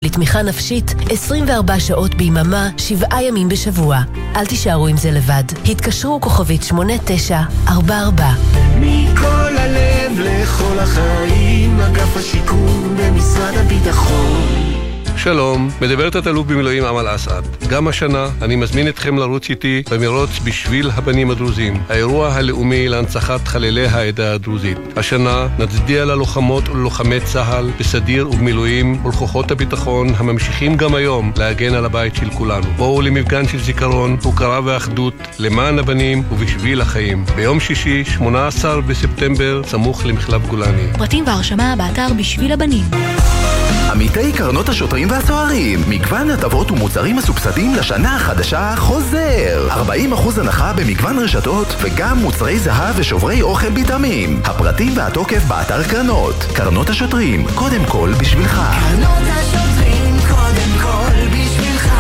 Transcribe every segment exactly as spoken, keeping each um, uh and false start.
בתמיכה נפשית עשרים וארבע שעות ביממה, שבעה ימים בשבוע. אל תישארו עם זה לבד. התקשרו כוכבית שמונה תשע ארבע ארבע. מכל הלב לכל החיים, אגף השיקום במשרד הביטחון. שלום, מדברת התלוף במילואים אמל אסעד. גם השנה אני מזמין אתכם לרוץ איתי במרוץ בשביל הבנים הדרוזים, האירוע הלאומי להנצחת חללי העדה הדרוזית. השנה נצדיע ללוחמות וללוחמי צה"ל בסדיר ובמילואים ולכוחות הביטחון הממשיכים גם היום להגן על הבית של כולנו. בואו למפגן של זיכרון, הוקרה ואחדות למען הבנים ובשביל החיים. ביום שישי, שמונה עשר בספטמבר, סמוך למחלף גולני. פרטים והרשמה באתר בשביל הבנים. עמיתי קרנות השוטרים והסוהרים, מגוון הטבות ומוצרים מסובסדים לשנה החדשה חוזר. ארבעים אחוז הנחה במגוון רשתות וגם מוצרי זהב ושוברי אוכל ביטמים. הפרטים והתוקף באתר קרנות. קרנות השוטרים, קודם כל בשבילך. קרנות השוטרים, קודם כל בשבילך.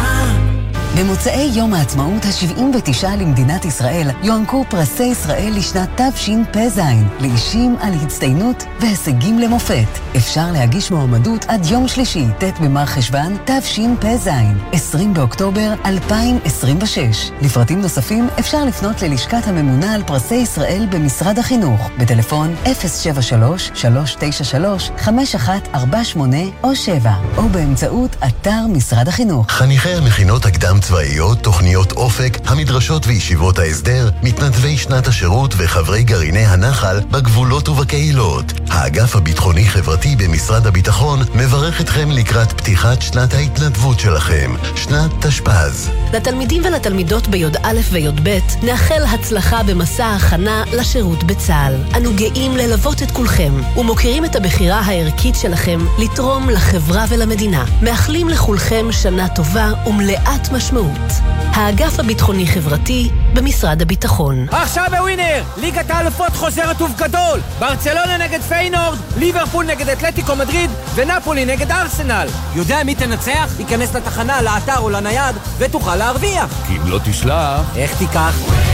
במוצאי יום העצמאות ה-שבעים ותשע למדינת ישראל יוענקו פרסי ישראל לשנת תשפ"ז לאישים על הצטיינות והישגים למופת. אפשר להגיש מועמדות עד יום שלישי, ט' במר חשוון תשפ"ז, עשרים באוקטובר אלפיים עשרים ושש. לפרטים נוספים אפשר לפנות ללשכת הממונה על פרסי ישראל במשרד החינוך בטלפון אפס שבע שלוש שלוש תשע שלוש חמש אחת ארבע שמונה או שבע, או באמצעות אתר משרד החינוך. חניכי המכינות הקדם צבאיות, תוכניות אופק, המדרשות וישיבות ההסדר, מתנדבי שנת השירות וחברי גרעיני הנחל בגבולות ובקהילות. האגף הביטחוני חברתי במשרד הביטחון מברך אתכם לקראת פתיחת שנת ההתנדבות שלכם, שנת תשפ"ז. לתלמידים ולתלמידות ביוד א' ויוד ב' נאחל הצלחה במסע ההכנה לשירות בצה"ל. אנו גאים ללוות את כולכם ומוקירים את הבחירה הערכית שלכם לתרום לחברה ולמדינה. מאחלים לכולכם שנה טובה ומלאת משמעות. האגף הביטחוני חברתי במשרד הביטחון. עכשיו בווינר, ליגת האלופות חוזרת ובגדול. ברצלונה נגד פיינורד, ליברפול נגד אתלטיקו מדריד ונפולי נגד ארסנל. יודע מי תנצח? ייכנס לתחנה, לאתר או לנייד ותוכל להרוויח. כי אם לא תשלח, איך תיקח?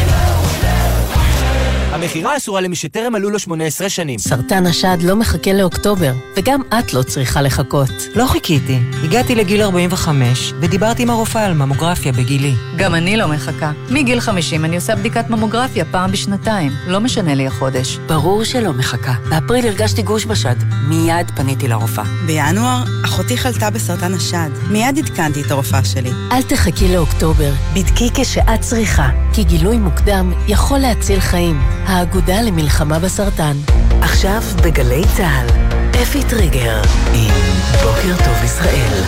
המחירה אסורה למי שטרם מלאו לו שמונה עשרה שנים. סרטן השד לא מחכה לאוקטובר, וגם את לא צריכה לחכות. לא חיכיתי. הגעתי לגיל ארבעים וחמש, ודיברתי עם הרופאה על ממוגרפיה בגילי. גם אני לא מחכה. מגיל חמישים אני עושה בדיקת ממוגרפיה פעם בשנתיים. לא משנה לי החודש. ברור שלא מחכה. באפריל הרגשתי גוש בשד. מיד פניתי לרופאה. בינואר, אחותי חלתה בסרטן השד. מיד עדכנתי את הרופאה שלי. אל תחכי לאוקטובר. בדקי כשאת צריכה, כי גילוי מוקדם יכול להציל חיים. האגודה למלחמה בסרטן. עכשיו בגלי צהל, אפי טריגר עם בוקר טוב ישראל.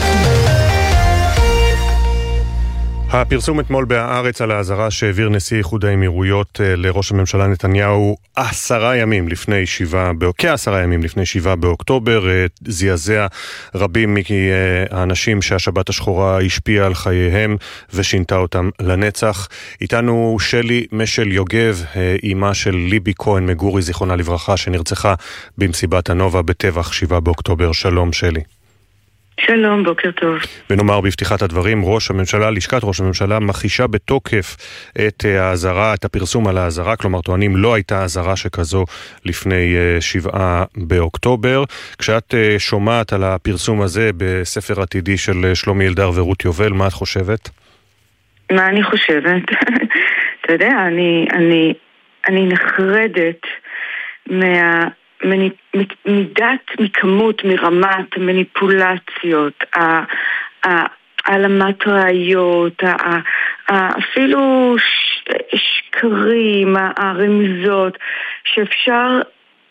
הפרסום אתמול בהארץ על האזהרה שהעביר נשיא איחוד האמירויות לראש הממשלה נתניהו עשרה ימים לפני שבעה, כעשרה ימים לפני שבעה באוקטובר, זעזע רבים מהאנשים שהשבת השחורה השפיעה על חייהם ושינתה אותם לנצח. איתנו שלי משל יוגב, אימה של ליבי כהן מגורי, זיכרונה לברכה, שנרצחה במסיבת הנובה בטבח שבעה באוקטובר. שלום שלי. שלום, בוקר טוב. ונאמר בפתיחת הדברים, ראש הממשלה, לשכת ראש הממשלה, מכחישה בתוקף את האזהרה, את הפרסום על האזהרה, כלומר טוענים לא הייתה האזהרה שכזו לפני שבעה באוקטובר. כשאת שומעת על הפרסום הזה בספר עתידי של שלומי אלדר ורות יובל, מה את חושבת? מה אני חושבת? אתה יודע, אני, אני, אני נחרדת מה... מידת, מכמות, מרמת מניפולציות, העלמת ראיות, אפילו שקרים, הרמיזות, שאפשר,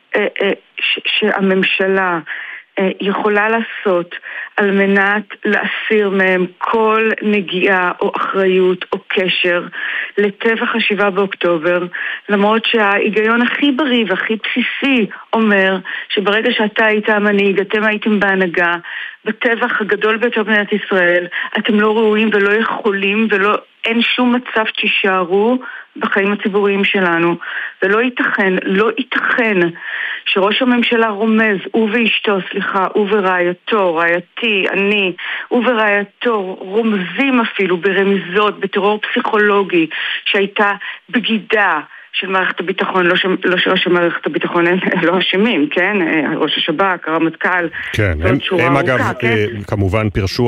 שהממשלה יכולה לעשות על מנת להסיר מהם כל נגיעה או אחריות או קשר לטבח השבעה באוקטובר, למרות שההיגיון הכי בריא והכי בסיסי אומר שברגע שאתה היית המנהיג, אתם הייתם בהנהגה, בטבח הגדול ביותר במדינת ישראל, אתם לא ראויים ולא יכולים ולא, אין שום מצב תישארו בחיים הציבוריים שלנו, ולא ייתכן, לא ייתכן שראש הממשלה רומז, הוא ואשתו, סליחה, הוא ורעייתו, רעייתי, אני, הוא ורעייתו, רומזים אפילו ברמיזות, בטרור פסיכולוגי, שהייתה בגידה של מערכת הביטחון, לא, ש... לא שראש מערכת הביטחון הם לא אשמים, כן? ראש השב"כ, הרמטכ"ל, כן, הם, הם אגב, כן? כמובן פרשו